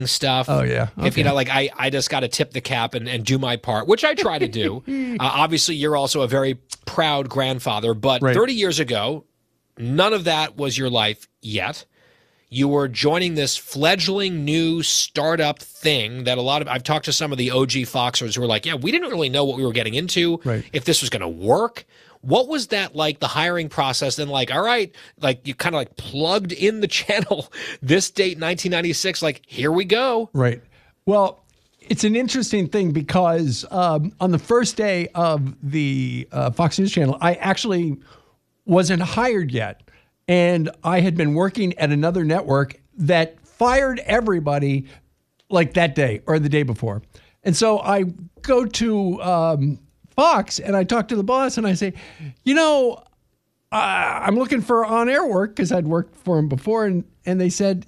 stuff. Oh, yeah. Okay. If, like, I just got to tip the cap and do my part, which I try to do. Obviously, you're also a very proud grandfather, but 30 years ago, none of that was your life yet. You were joining this fledgling new startup thing that I've talked to some of the OG Foxers who were like, yeah, we didn't really know what we were getting into, if this was going to work. What was that like, the hiring process? And like, all right, like you kind of like plugged in the channel, this date, 1996, like, here we go. Right. Well, it's an interesting thing because on the first day of the Fox News Channel, I actually wasn't hired yet. And I had been working at another network that fired everybody like that day or the day before. And so I go to Fox and I talk to the boss and I say, I'm looking for on-air work because I'd worked for him before. And they said,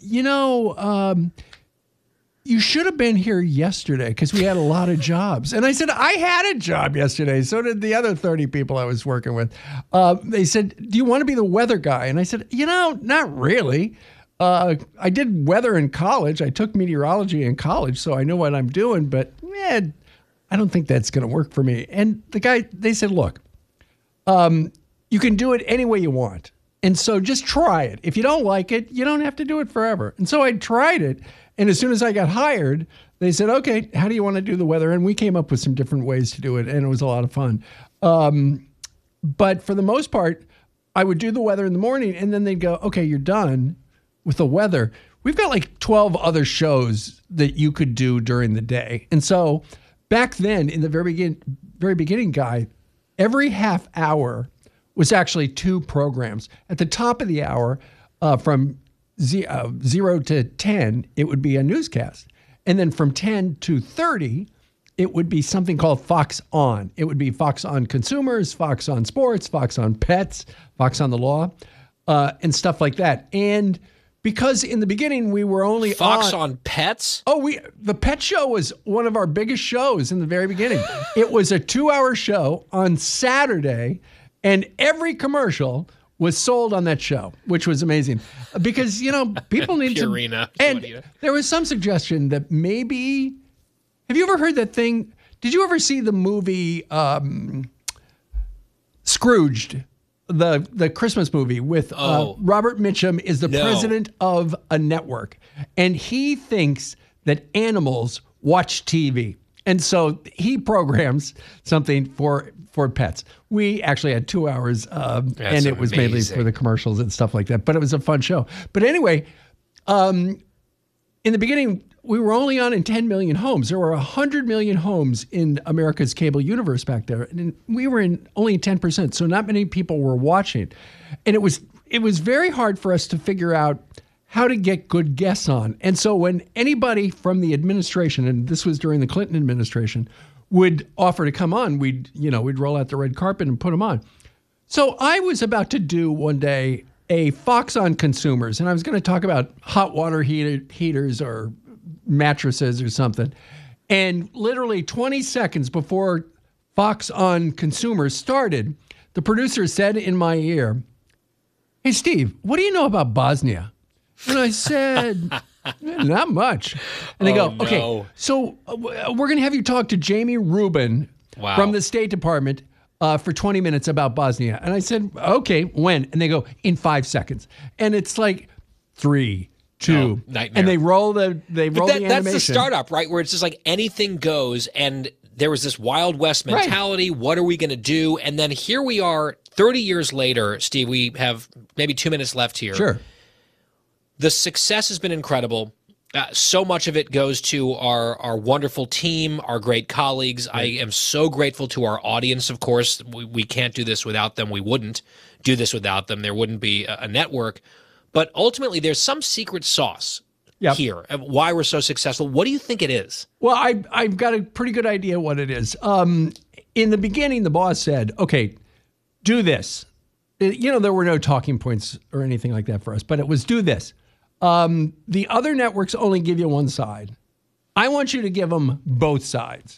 you should have been here yesterday because we had a lot of jobs. And I said, I had a job yesterday. So did the other 30 people I was working with. They said, do you want to be the weather guy? And I said, not really. I did weather in college. I took meteorology in college, so I know what I'm doing. But I don't think that's going to work for me. And they said, look, you can do it any way you want. And so just try it. If you don't like it, you don't have to do it forever. And so I tried it. And as soon as I got hired, they said, okay, how do you want to do the weather? And we came up with some different ways to do it, and it was a lot of fun. But for the most part, I would do the weather in the morning, and then they'd go, okay, you're done with the weather. We've got like 12 other shows that you could do during the day. And so back then, in the very beginning, Guy, every half hour was actually 2 programs. At the top of the hour, from 0 to 10, it would be a newscast. And then from 10 to 30, it would be something called Fox On. It would be Fox on Consumers, Fox on Sports, Fox on Pets, Fox on the Law, and stuff like that. And because in the beginning we were only Fox on Pets? Oh, the Pet Show was one of our biggest shows in the very beginning. It was a 2-hour show on Saturday, and every commercial was sold on that show, which was amazing because, people need Purina. And there was some suggestion that maybe, have you ever heard that thing? Did you ever see the movie Scrooged, the Christmas movie with Robert Mitchum is the president of a network, and he thinks that animals watch TV. And so he programs something for pets. We actually had 2 hours, and it was mainly for the commercials and stuff like that. But it was a fun show. But anyway, in the beginning, we were only on in 10 million homes. There were 100 million homes in America's cable universe back there. And we were in only 10%. So not many people were watching. And it was very hard for us to figure out how to get good guests on. And so when anybody from the administration, and this was during the Clinton administration, would offer to come on, we'd roll out the red carpet and put them on. So I was about to do one day a Fox on Consumers, and I was going to talk about hot water heaters or mattresses or something. And literally 20 seconds before Fox on Consumers started, the producer said in my ear, "Hey, Steve, what do you know about Bosnia?" And I said, not much. And they go, okay, so we're going to have you talk to Jamie Rubin from the State Department for 20 minutes about Bosnia. And I said, okay, when? And they go, in 5 seconds. And it's like 3, 2, nightmare. And they roll the animation. That's the startup, right? Where it's just like anything goes. And there was this Wild West mentality. Right. What are we going to do? And then here we are 30 years later, Steve, we have maybe 2 minutes left here. Sure. The success has been incredible. So much of it goes to our wonderful team, our great colleagues. Right. I am so grateful to our audience, of course. We can't do this without them. We wouldn't do this without them. There wouldn't be a network. But ultimately, there's some secret sauce here of why we're so successful. What do you think it is? Well, I've got a pretty good idea what it is. In the beginning, the boss said, okay, do this. There were no talking points or anything like that for us, but it was do this. The other networks only give you one side. I want you to give them both sides.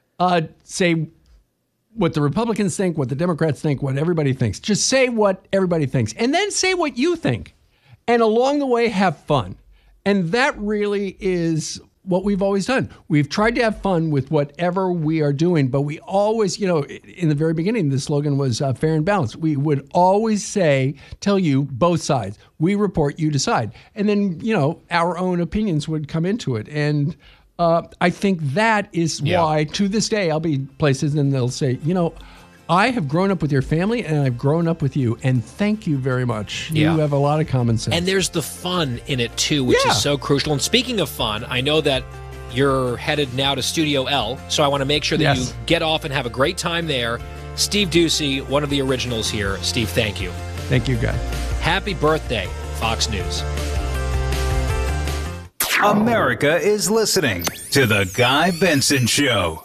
Say what the Republicans think, what the Democrats think, what everybody thinks. Just say what everybody thinks. And then say what you think. And along the way, have fun. And that really is what we've always done. We've tried to have fun with whatever we are doing, but we always, in the very beginning, the slogan was fair and balanced. We would always tell you both sides. We report, you decide. And then, our own opinions would come into it. And I think that is why, to this day, I'll be places and they'll say, I have grown up with your family and I've grown up with you, and thank you very much. You have a lot of common sense. And there's the fun in it too, which is so crucial. And speaking of fun, I know that you're headed now to Studio L, so I want to make sure that you get off and have a great time there. Steve Doocy, one of the originals here. Steve, thank you. Thank you, Guy. Happy birthday, Fox News. America is listening to The Guy Benson Show.